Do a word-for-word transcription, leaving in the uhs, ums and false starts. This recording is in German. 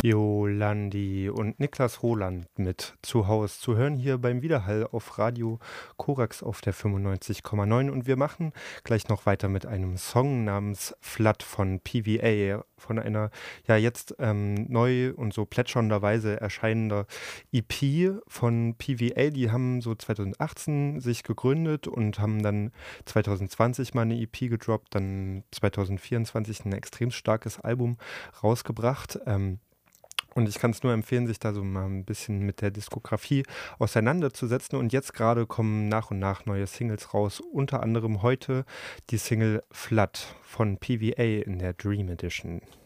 Jolandi und Niklas Roland mit zu Haus zu hören hier beim Widerhall auf Radio Korax auf der fünfundneunzig Komma neun und wir machen gleich noch weiter mit einem Song namens Flood von P V A, von einer ja jetzt ähm, neu und so plätschernderweise erscheinender E P von P V A. Die haben so zwanzig achtzehn sich gegründet und haben dann zwanzig zwanzig mal eine E P gedroppt, dann zwanzig vierundzwanzig ein extrem starkes Album rausgebracht. Ähm, und ich kann es nur empfehlen, sich da so mal ein bisschen mit der Diskografie auseinanderzusetzen. Und jetzt gerade kommen nach und nach neue Singles raus. Unter anderem heute die Single Flood von P V A in der Dream Edition.